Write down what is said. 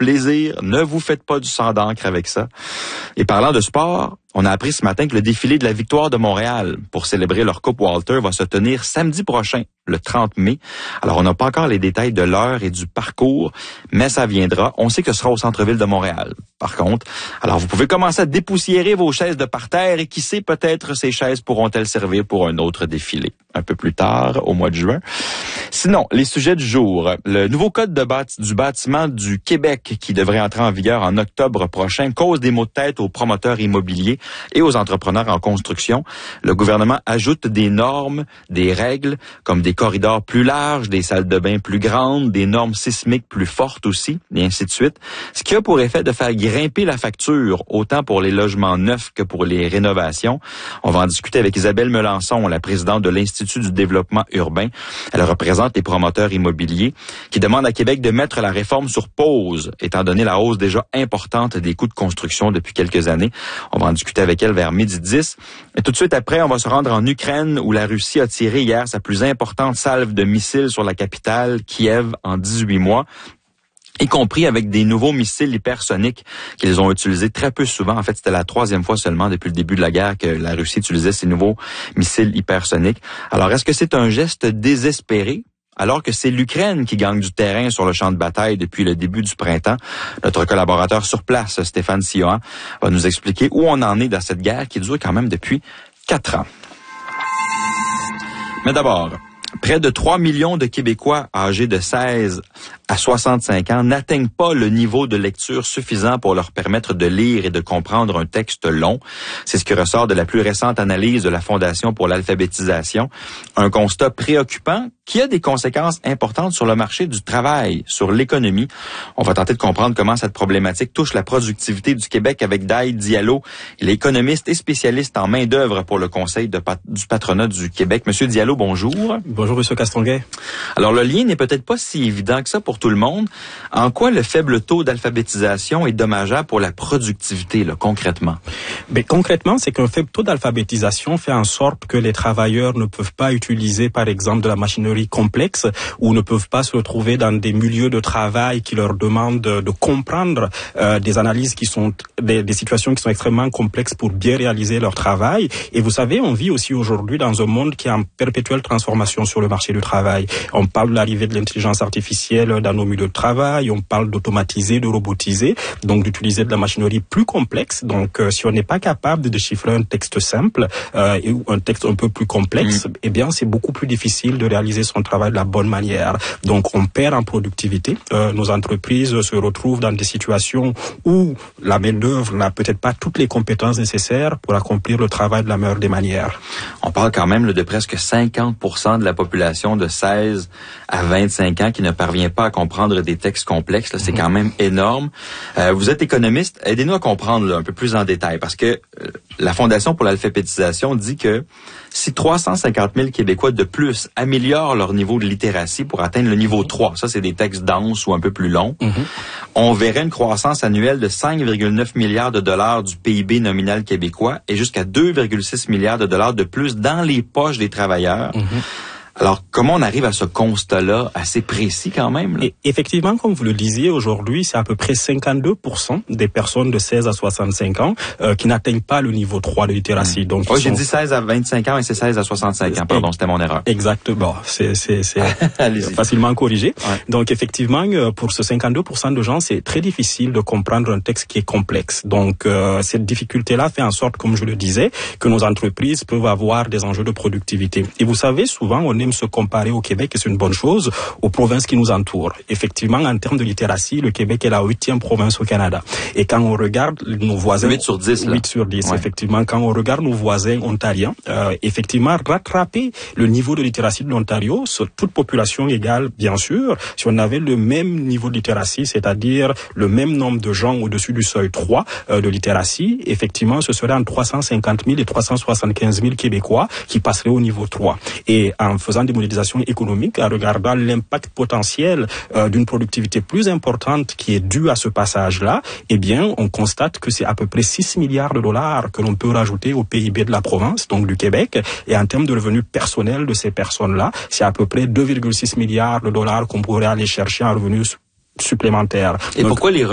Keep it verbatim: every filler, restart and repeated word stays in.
plaisir. Ne vous faites pas du sang d'encre avec ça. Et parlant de sport, on a appris ce matin que le défilé de la victoire de Montréal pour célébrer leur Coupe Walter va se tenir samedi prochain, le trente mai. Alors, on n'a pas encore les détails de l'heure et du parcours, mais ça viendra. On sait que ce sera au centre-ville de Montréal, par contre. Alors, vous pouvez commencer à dépoussiérer vos chaises de parterre et qui sait, peut-être ces chaises pourront-elles servir pour un autre défilé un peu plus tard, au mois de juin. Sinon, les sujets du jour. Le nouveau code de bâti- du bâtiment du Québec qui devrait entrer en vigueur en octobre prochain cause des maux de tête aux promoteurs immobiliers et aux entrepreneurs en construction. Le gouvernement ajoute des normes, des règles, comme des corridors plus larges, des salles de bain plus grandes, des normes sismiques plus fortes aussi, et ainsi de suite. Ce qui a pour effet de faire grimper la facture, autant pour les logements neufs que pour les rénovations. On va en discuter avec Isabelle Melançon, la présidente de l'Institut du développement urbain. Elle représente les promoteurs immobiliers qui demandent à Québec de mettre la réforme sur pause, étant donné la hausse déjà importante des coûts de construction depuis quelques années. On va en discuter avec elle vers midi dix. Et tout de suite après, on va se rendre en Ukraine où la Russie a tiré hier sa plus importante salve de missiles sur la capitale, Kiev, en dix-huit mois. Y compris avec des nouveaux missiles hypersoniques qu'ils ont utilisés très peu souvent. En fait, c'était la troisième fois seulement depuis le début de la guerre que la Russie utilisait ces nouveaux missiles hypersoniques. Alors, est-ce que c'est un geste désespéré? Alors que c'est l'Ukraine qui gagne du terrain sur le champ de bataille depuis le début du printemps. Notre collaborateur sur place, Stéphane Siohan, va nous expliquer où on en est dans cette guerre qui dure quand même depuis quatre ans. Mais d'abord, près de trois millions de Québécois âgés de seize à soixante-cinq ans n'atteignent pas le niveau de lecture suffisant pour leur permettre de lire et de comprendre un texte long. C'est ce qui ressort de la plus récente analyse de la Fondation pour l'alphabétisation. Un constat préoccupant qui a des conséquences importantes sur le marché du travail, sur l'économie. On va tenter de comprendre comment cette problématique touche la productivité du Québec avec Daï Diallo. Il est économiste et spécialiste en main-d'œuvre pour le Conseil de pat- du patronat du Québec. Monsieur Diallo, bonjour. Bonjour, Monsieur Castonguay. Alors, le lien n'est peut-être pas si évident que ça pour tout le monde. En quoi le faible taux d'alphabétisation est dommageable pour la productivité, là, concrètement? Mais concrètement, c'est qu'un faible taux d'alphabétisation fait en sorte que les travailleurs ne peuvent pas utiliser, par exemple, de la machinerie complexe ou ne peuvent pas se retrouver dans des milieux de travail qui leur demandent de, de comprendre euh, des analyses qui sont, des, des situations qui sont extrêmement complexes pour bien réaliser leur travail. Et vous savez, on vit aussi aujourd'hui dans un monde qui est en perpétuelle transformation sur le marché du travail. On parle de l'arrivée de l'intelligence artificielle dans nos milieux de travail, on parle d'automatiser, de robotiser, donc d'utiliser de la machinerie plus complexe. Donc, euh, si on n'est pas capable de déchiffrer un texte simple euh, ou un texte un peu plus complexe, mmh. eh bien, c'est beaucoup plus difficile de réaliser son travail de la bonne manière. Donc, on perd en productivité. Euh, nos entreprises se retrouvent dans des situations où la main-d'œuvre n'a peut-être pas toutes les compétences nécessaires pour accomplir le travail de la meilleure des manières. On parle quand même là, de presque cinquante pour cent de la population de seize à vingt-cinq ans qui ne parvient pas à comprendre des textes complexes. Là, c'est mmh. quand même énorme. Euh, vous êtes économiste. Aidez-nous à comprendre là, un peu plus en détail parce que euh, la Fondation pour l'alphabétisation dit que si trois cent cinquante mille Québécois de plus améliorent leur niveau de littératie pour atteindre le niveau trois, ça c'est des textes denses ou un peu plus longs, mmh. on verrait une croissance annuelle de cinq virgule neuf milliards de dollars du P I B nominal québécois et jusqu'à deux virgule six milliards de dollars de plus dans les poches des travailleurs. Mmh. Alors, comment on arrive à ce constat-là assez précis quand même? Là? Et effectivement, comme vous le disiez, aujourd'hui, c'est à peu près cinquante-deux pour cent des personnes de seize à soixante-cinq ans euh, qui n'atteignent pas le niveau trois de littératie. Mmh. Donc, oui, j'ai sont... dit seize à vingt-cinq ans et c'est seize à soixante-cinq ans. Pardon, c'était mon erreur. Exactement. C'est, c'est, c'est facilement corrigé. Ouais. Donc, effectivement, pour ce cinquante-deux pour cent de gens, c'est très difficile de comprendre un texte qui est complexe. Donc, euh, cette difficulté-là fait en sorte, comme je le disais, que nos entreprises peuvent avoir des enjeux de productivité. Et vous savez, souvent, on aime se comparer au Québec, et c'est une bonne chose, aux provinces qui nous entourent. Effectivement, en termes de littératie, le Québec est la huitième province au Canada. Et quand on regarde nos voisins... huit sur dix, là. huit sur dix, ouais. Effectivement. Quand on regarde nos voisins ontariens, euh, effectivement, rattraper le niveau de littératie de l'Ontario, sur toute population égale, bien sûr, si on avait le même niveau de littératie, c'est-à-dire le même nombre de gens au-dessus du seuil trois euh, de littératie, effectivement, ce serait entre trois cent cinquante mille et trois cent soixante-quinze mille Québécois qui passeraient au niveau trois. Et en faisant des modélisations économiques, en regardant l'impact potentiel euh, d'une productivité plus importante qui est due à ce passage-là, eh bien, on constate que c'est à peu près six milliards de dollars que l'on peut rajouter au P I B de la province, donc du Québec. Et en termes de revenus personnels de ces personnes-là, c'est à peu près deux virgule six milliards de dollars qu'on pourrait aller chercher en revenus supplémentaires. Et donc, pourquoi les